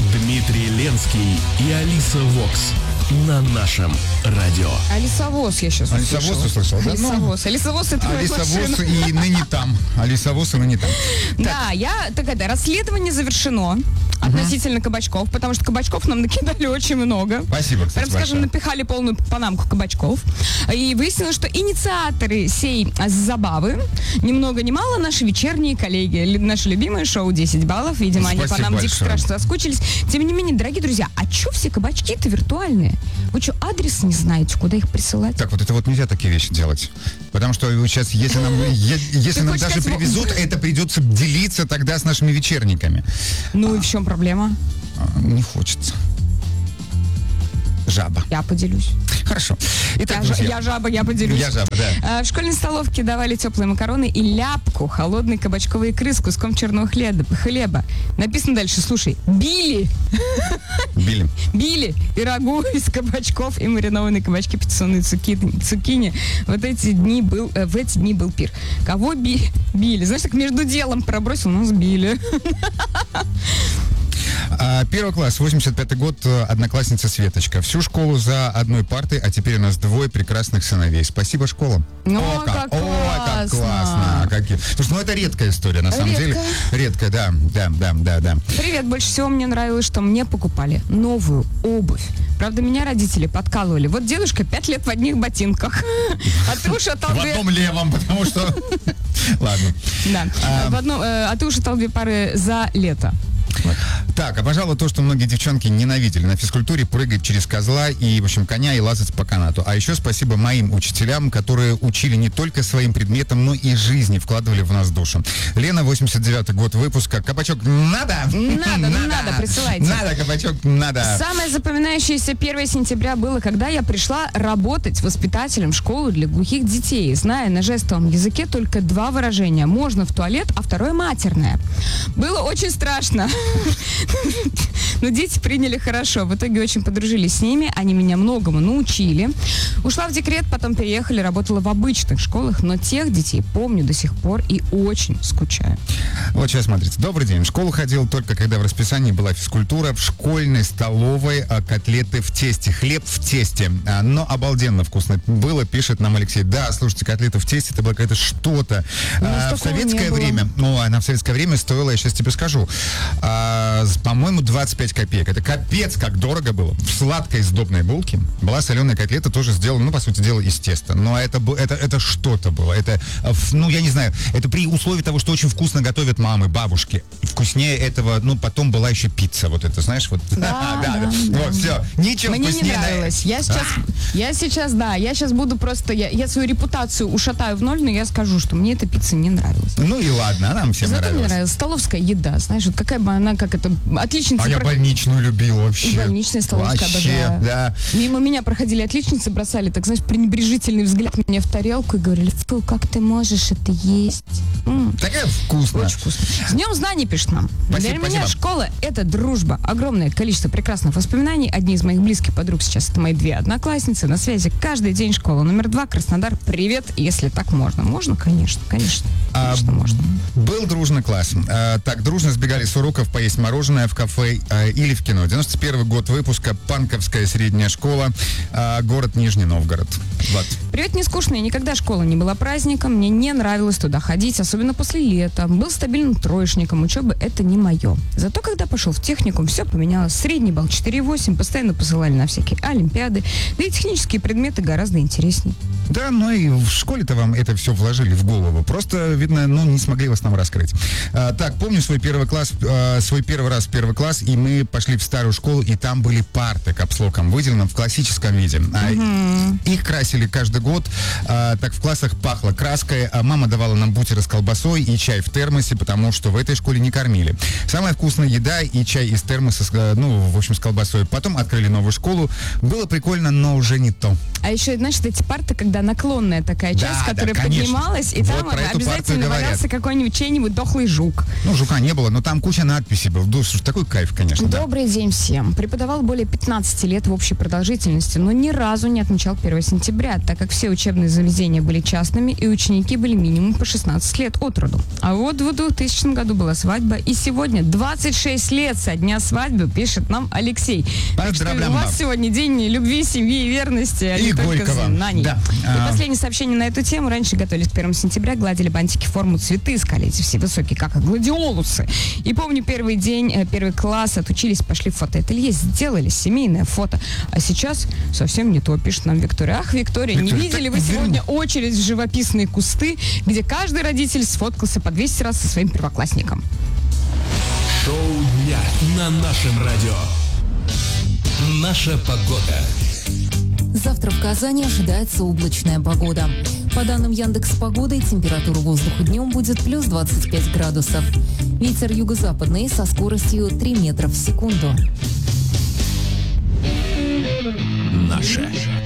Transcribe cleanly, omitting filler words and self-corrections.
Дмитрий Ленский и Алиса Вокс на нашем радио. Алисовоз я сейчас услышал. Алисовоз услышал, да? Алисовоз. Алисовоз — это моя Алисовоз машина. и ныне там. Алисовоз и ныне там. Да, расследование завершено относительно кабачков, потому что кабачков нам накидали очень много. Спасибо, кстати, Прям, скажем, большое. напихали полную панамку кабачков. И выяснилось, что инициаторы сей забавы ни много ни мало наши вечерние коллеги. Наше любимое шоу «10 баллов». Видимо, они по Спасибо нам дико большое. страшно соскучились. Тем не менее, дорогие друзья, а чё все кабачки-то виртуальные? Вы что, адрес не знаете, куда их присылать? Так, вот это вот нельзя такие вещи делать. Потому что сейчас, если нам хочешь даже сказать, привезут, это придется делиться тогда с нашими вечерниками. Ну и в чем проблема? Не хочется. Жаба. Я поделюсь. Хорошо. Итак, друзья. Я жаба, я поделюсь. Я жаба, да. В школьной столовке давали теплые макароны и ляпку, холодной кабачковой икры с куском черного хлеба. Написано дальше, слушай, били и рагу из кабачков и маринованные кабачки, печеные цукини. В эти дни был пир. Кого били? Знаешь, так между делом пробросил, нас били. Первый класс, 85-й год, одноклассница Светочка. Всю школу за одной партой, а теперь у нас двое прекрасных сыновей. Спасибо, школа. О, как как классно. Слушай, это редкая история, на самом деле. Редкая, да. Привет, больше всего мне нравилось, что мне покупали новую обувь. Правда, меня родители подкалывали. Вот дедушка 5 лет в одних ботинках. А ты ушатал В одном левом, потому что... Ладно. Да. А ты ушатал 2 пары за лето. Так, обожала то, что многие девчонки ненавидели на физкультуре: прыгать через козла и, в общем, коня и лазать по канату. А еще спасибо моим учителям, которые учили не только своим предметам, но и жизни, вкладывали в нас душу. Лена, 89-й год выпуска. Кабачок надо? Надо, присылайте. Надо, кабачок надо. Самое запоминающееся 1 сентября было, когда я пришла работать воспитателем в школу для глухих детей, зная на жестовом языке только 2 выражения. Можно в туалет, а второе матерное. Было очень страшно. Но дети приняли хорошо. В итоге очень подружились с ними. Они меня многому научили. Ушла в декрет, потом переехали, работала в обычных школах, но тех детей помню до сих пор и очень скучаю. Вот сейчас смотрите. Добрый день. В школу ходил только когда в расписании была физкультура. В школьной столовой котлеты в тесте, хлеб в тесте. Но обалденно вкусно было, пишет нам Алексей. Да, слушайте, котлеты в тесте, это было какое-то что-то. В советское время, она в советское время стоила, я сейчас тебе скажу, по-моему, 25 копеек. Это капец, как дорого было. В сладкой сдобной булке была соленая котлета, тоже сделана, по сути дела, из теста. Но это что-то было. Это, я не знаю, это при условии того, что очень вкусно готовят мамы, бабушки. Вкуснее этого, потом была еще пицца. Вот это, знаешь, вот. Да. Вот, все. Ничего Мне вкуснее. не нравилось. Я сейчас буду просто, я свою репутацию ушатаю в ноль, но я скажу, что мне эта пицца не нравилась. Ну и ладно, она нам всем Зато нравилась. мне нравилась столовская еда, знаешь, вот какая бы она, как это, отличница. А я больничную любил вообще. И больничная столовская обожаю. Да. Мимо меня проходили отличницы, бросали, так знаешь, пренебрежительный взгляд мне в тарелку и говорили: фу, как ты можешь это есть? Такая вкусная. Очень вкусно. С днем знаний, пишет нам. Для меня школа — это дружба. Огромное количество прекрасных воспоминаний. Одни из моих близких подруг сейчас — это мои 2 одноклассницы. На связи каждый день школа. Номер 2, Краснодар. Привет, если так можно. Можно, конечно. Конечно, можно. Был дружный класс. Так, дружно сбегали с уроков поесть мороженое в кафе или в кино. 91 год выпуска, Панковская средняя школа, город Нижний Новгород. Вот. Привет, не скучно. Я никогда школа не была праздником. Мне не нравилось туда ходить, особенно после лета. Был стабильным троечником. Учеба — это не мое. Зато когда пошел в техникум, все поменялось. Средний балл 4,8. Постоянно посылали на всякие олимпиады. Да и технические предметы гораздо интереснее. Да, и в школе-то вам это все вложили в голову. Просто, видно, не смогли вас нам раскрыть. Так, помню свой первый раз в первый класс, и мы пошли в старую школу, и там были парты капслоком выделены в классическом виде. Их красили каждый год. Так в классах пахло краской. Мама давала нам бутеры с колбасой и чай в термосе, потому что в этой школе не кормили. Самая вкусная еда и чай из термоса, с колбасой. Потом открыли новую школу. Было прикольно, но уже не то. А еще, знаешь, эти парты, когда наклонная такая часть, которая поднималась, и вот там обязательно валялся какой-нибудь чей-нибудь дохлый жук. Жука не было, но там куча надписей была. Ну, слушай, такой кайф, конечно. Добрый день всем. Преподавал более 15 лет в общей продолжительности, но ни разу не отмечал 1 сентября, так как все учебные заведения были частными, и ученики были минимум по 16 лет от роду. А вот в 2000 году была свадьба, и сегодня 26 лет со дня свадьбы, пишет нам Алексей. Так что у вас сегодня день любви, семьи и верности, а не только знаний. Да. И последнее сообщение на эту тему. Раньше готовились к 1 сентября, гладили бантики в форму, цветы искали, эти все высокие, как гладиолусы. И помню, первый день, первый класс, отучились, пошли в фотоателье, сделали семейное фото. А сейчас совсем не то, пишет нам Виктория. Ах, Виктория, не видели вы сегодня очередь в живописные кусты, где каждый родитель сфоткался по 200 раз со своим первоклассником? Шоу дня на нашем радио. Наша погода. Завтра в Казани ожидается облачная погода. По данным Яндекс.Погоды, температура воздуха днем будет плюс 25 градусов. Ветер юго-западный со скоростью 3 метра в секунду. Наше